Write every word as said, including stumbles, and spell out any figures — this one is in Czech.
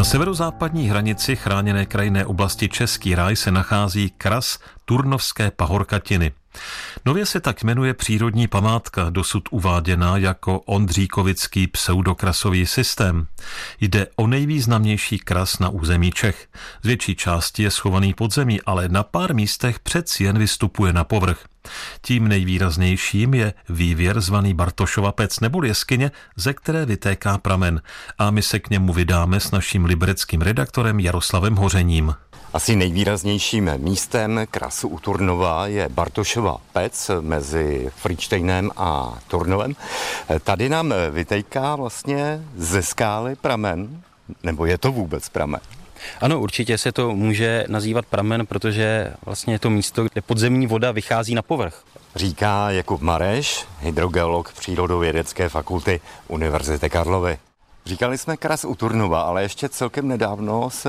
Na severozápadní hranici chráněné krajinné oblasti Český ráj se nachází kras Turnovské pahorkatiny. Nově se tak jmenuje přírodní památka, dosud uváděná jako Ondříkovický pseudokrasový systém. Jde o nejvýznamnější kras na území Čech. Z větší části je schovaný pod zemí, ale na pár místech přeci jen vystupuje na povrch. Tím nejvýraznějším je vývěr zvaný Bartošova pec nebo jeskyně, ze které vytéká pramen. A my se k němu vydáme s naším libereckým redaktorem Jaroslavem Hořením. Asi nejvýraznějším místem krasu u Turnova je Bartošova pec mezi Frýdštejnem a Turnovem. Tady nám vytéká vlastně ze skály pramen, nebo je to vůbec pramen? Ano, určitě se to může nazývat pramen, protože vlastně je to místo, kde podzemní voda vychází na povrch. Říká Jakub Mareš, hydrogeolog Přírodovědecké fakulty Univerzity Karlovy. Říkali jsme kras u Turnova, ale ještě celkem nedávno se